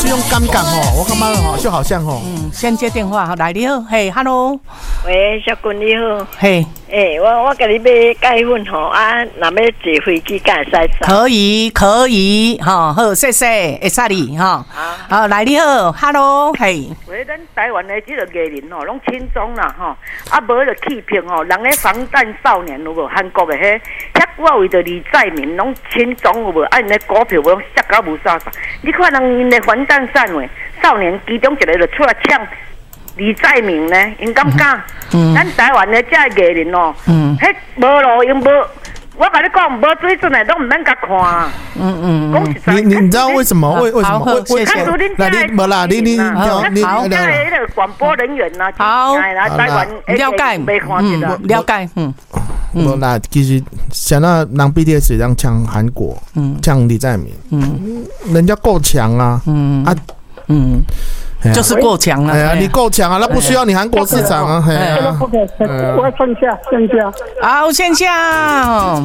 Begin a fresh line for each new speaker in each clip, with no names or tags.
是用感觉吼，我感觉吼就好像吼。
先接电话，来你好，嘿 ，Hello，
喂，小君你好，
嘿，
我给你买钙粉吼啊，若要坐飞机，敢会使走？
可以，哈，好，谢谢，会使你哈，好，来你好 ，Hello， 嘿，
喂，咱台湾的这个艺人吼，拢轻松啦吼，啊，无就欺骗吼，人咧防弹少年有无？韩国的遐我为着李在明拢轻松有无？啊，因的股票无杀到无啥啥，你看人因的防弹少年其中一个就出来呛李在明呢，因敢敢？咱台湾的这艺人哦，迄无路用无。我跟你讲，无水准的都唔免甲看。
你知道为什么？为什么？
谢谢。
来，你无啦，你
好，那个广播人员呐，
好，
台湾
了解，了解，
无啦，其实想到人 BTS 这样抢韩国，抢李在明，人家够强啊，
就是过强了。
哎呀，你够强啊，那不需要你韩国市场啊。
我要线下。
好，线下。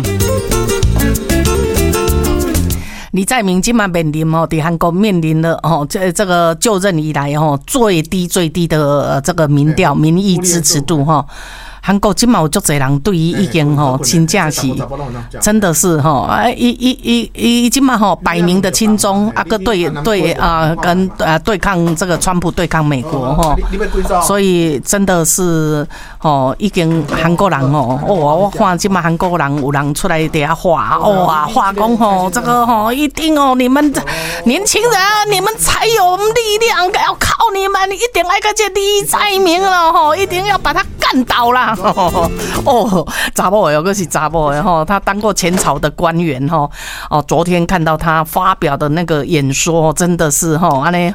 李在明今晚面临在韩国面临了这个就任以来最低的这个民意支持度韩国今嘛有足侪人对于已经真正是真的是伊今嘛摆明的亲中啊个对跟对抗这个川普对抗美国所以真的是已经韩国人我看今嘛韩国人有人出来底下画画讲这个一定你们年轻人你们才有力量，要靠你们一定要个这李在明了一定要把他干倒啦。查某的又是查某的他当过前朝的官员昨天看到他发表的那个演说，真的是安尼